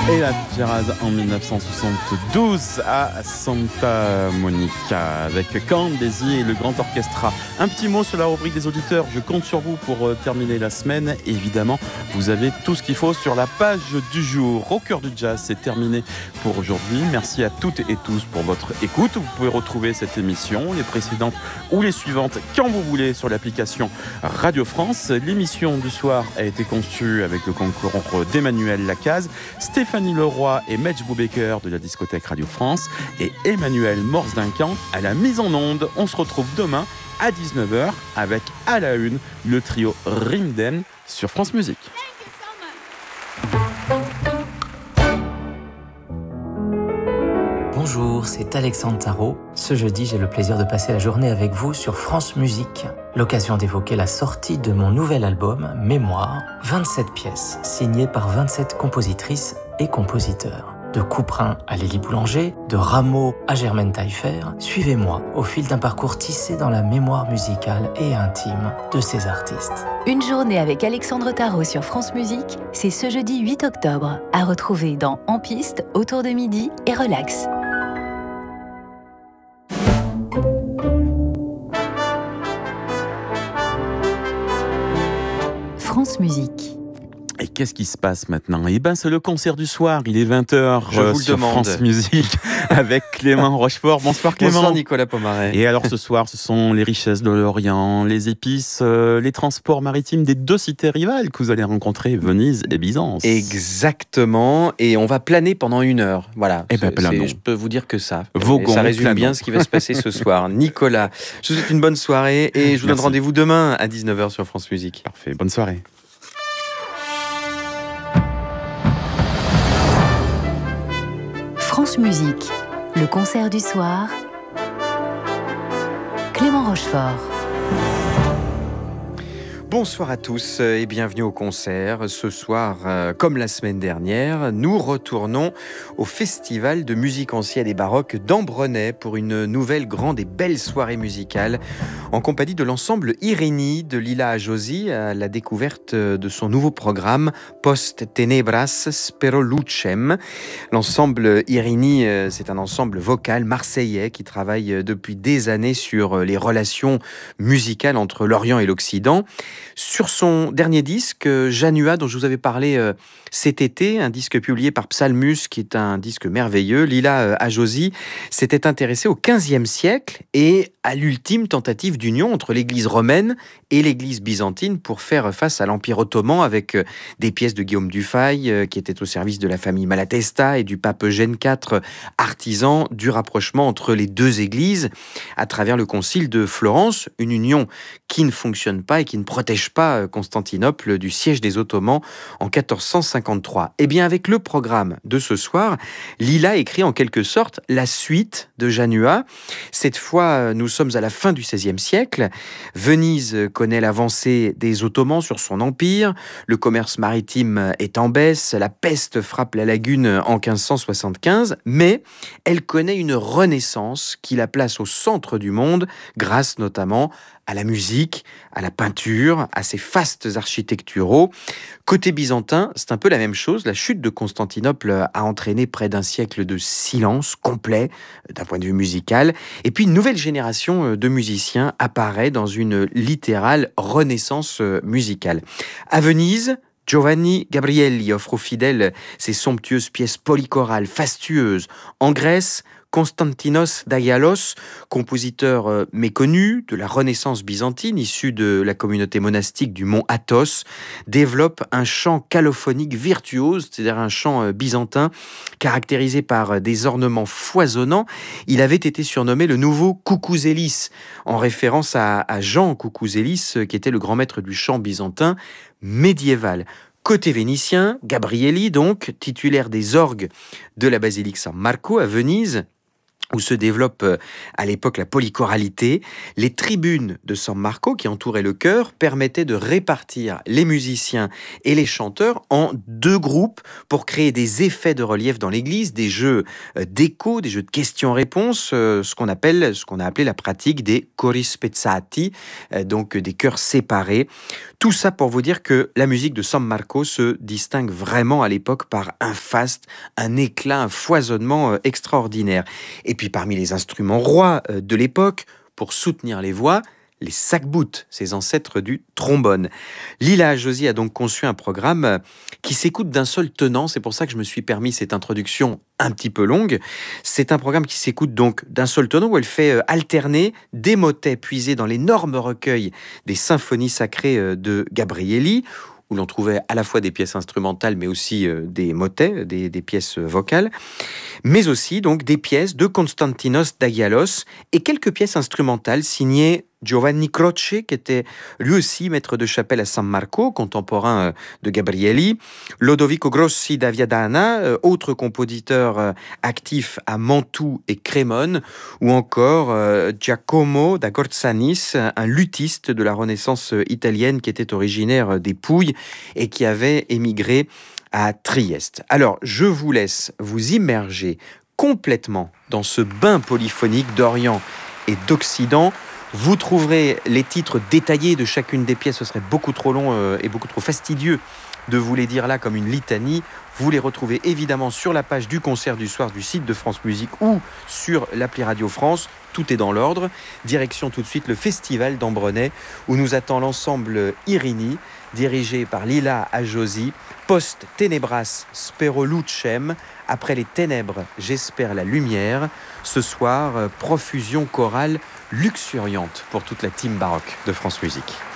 Et la Gerard en 1972 à Santa Monica avec Candesi et le Grand Orchestra. Un petit mot sur la rubrique des auditeurs. Je compte sur vous pour terminer la semaine. Évidemment, vous avez tout ce qu'il faut sur la page du jour. Au cœur du jazz, c'est terminé pour aujourd'hui. Merci à toutes et tous pour votre écoute. Vous pouvez retrouver cette émission, les précédentes ou les suivantes, quand vous voulez, sur l'application Radio France. L'émission du soir a été conçue avec le concours d'Emmanuel Lacaze, Stéphanie Leroy et Medj Boubaker de la discothèque Radio France et Emmanuel Morse-Duncan à la mise en onde. On se retrouve demain à 19h avec à la une le trio Rimden sur France Musique. Bonjour, c'est Alexandre Tarot. Ce jeudi, j'ai le plaisir de passer la journée avec vous sur France Musique. L'occasion d'évoquer la sortie de mon nouvel album, Mémoire, 27 pièces, signées par 27 compositrices et compositeurs. De Couperin à Lily Boulanger, de Rameau à Germaine Taillefer, suivez-moi au fil d'un parcours tissé dans la mémoire musicale et intime de ces artistes. Une journée avec Alexandre Tarot sur France Musique, c'est ce jeudi 8 octobre, à retrouver dans En Piste, autour de midi et Relax. France Musique. Et qu'est-ce qui se passe maintenant ? Eh bien, c'est le concert du soir. Il est 20h sur France Musique avec Clément Rochefort. Bonsoir Clément. Bonsoir Nicolas Pomaret. Et alors ce soir, ce sont les richesses de l'Orient, les épices, les transports maritimes des deux cités rivales que vous allez rencontrer, Venise et Byzance. Exactement. Et on va planer pendant 1 heure. Voilà. Eh ben, planons. Je peux vous dire que ça. Vogon, ça résume planons. bien ce qui va se passer ce soir. Nicolas, je vous souhaite une bonne soirée et je vous donne rendez-vous demain à 19h sur France Musique. Parfait. Bonne soirée. France Musique, le concert du soir. Clément Rochefort. Bonsoir à tous et bienvenue au concert. Ce soir, comme la semaine dernière, nous retournons au Festival de musique ancienne et baroque d'Ambronay pour une nouvelle grande et belle soirée musicale en compagnie de l'ensemble Irini de Lila Ajosi à la découverte de son nouveau programme Post Tenebras Spero Lucem. L'ensemble Irini, c'est un ensemble vocal marseillais qui travaille depuis des années sur les relations musicales entre l'Orient et l'Occident. Sur son dernier disque, Janua, dont je vous avais parlé cet été, un disque publié par Psalmus, qui est un disque merveilleux, Lila Ajosi s'était intéressée au XVe siècle et à l'ultime tentative d'union entre l'Église romaine et l'Église byzantine pour faire face à l'Empire ottoman avec des pièces de Guillaume Dufay qui étaient au service de la famille Malatesta et du pape Eugène IV, artisan du rapprochement entre les deux églises à travers le concile de Florence, une union qui ne fonctionne pas et qui ne protège pas Constantinople du siège des Ottomans en 1453. Eh bien, avec le programme de ce soir, Lila écrit en quelque sorte la suite de Janua. Cette fois, nous sommes à la fin du XVIe siècle. Venise connaît l'avancée des Ottomans sur son empire. Le commerce maritime est en baisse. La peste frappe la lagune en 1575. Mais elle connaît une renaissance qui la place au centre du monde, grâce notamment à la musique, à la peinture, à ses fastes architecturaux. Côté byzantin, c'est un peu la même chose. La chute de Constantinople a entraîné près d'un siècle de silence complet d'un point de vue musical. Et puis une nouvelle génération de musiciens apparaît dans une littérale renaissance musicale. À Venise, Giovanni Gabrielli offre aux fidèles ses somptueuses pièces polychorales fastueuses. En Grèce, Konstantinos Dagialos, compositeur méconnu de la Renaissance byzantine, issu de la communauté monastique du mont Athos, développe un chant calophonique virtuose, c'est-à-dire un chant byzantin caractérisé par des ornements foisonnants. Il avait été surnommé le nouveau Koukouzelis, en référence à Jean Koukouzelis, qui était le grand maître du chant byzantin médiéval. Côté vénitien, Gabrielli, donc, titulaire des orgues de la basilique San Marco à Venise, où se développe à l'époque la polychoralité. Les tribunes de San Marco qui entouraient le chœur permettaient de répartir les musiciens et les chanteurs en 2 groupes pour créer des effets de relief dans l'église, des jeux d'écho, des jeux de questions-réponses, ce qu'on a appelé la pratique des cori spezzati, donc des chœurs séparés. Tout ça pour vous dire que la musique de San Marco se distingue vraiment à l'époque par un faste, un éclat, un foisonnement extraordinaire. Et puis parmi les instruments rois de l'époque, pour soutenir les voix, les sac-boutes, ces ancêtres du trombone. Lila Ajosi a donc conçu un programme qui s'écoute d'un seul tenant. C'est pour ça que je me suis permis cette introduction un petit peu longue. C'est un programme qui s'écoute donc d'un seul tenant où elle fait alterner des motets puisés dans l'énorme recueil des symphonies sacrées de Gabrieli, où l'on trouvait à la fois des pièces instrumentales, mais aussi des motets, des pièces vocales, mais aussi donc des pièces de Konstantinos Dagialos et quelques pièces instrumentales signées Giovanni Croce, qui était lui aussi maître de chapelle à San Marco, contemporain de Gabrieli, Lodovico Grossi da Viadana, autre compositeur actif à Mantoue et Crémone, ou encore Giacomo da Gorzanis, un luthiste de la Renaissance italienne qui était originaire des Pouilles et qui avait émigré à Trieste. Alors, je vous laisse vous immerger complètement dans ce bain polyphonique d'Orient et d'Occident. Vous trouverez les titres détaillés de chacune des pièces, ce serait beaucoup trop long et beaucoup trop fastidieux de vous les dire là comme une litanie. Vous les retrouvez évidemment sur la page du concert du soir du site de France Musique ou sur l'appli Radio France. Tout est dans l'ordre. Direction tout de suite le festival d'Ambrenay où nous attend l'ensemble Irini, dirigé par Lila Ajosi. Post tenebras spero lucem, après les ténèbres, j'espère la lumière. Ce soir, profusion chorale luxuriante pour toute la team baroque de France Musique.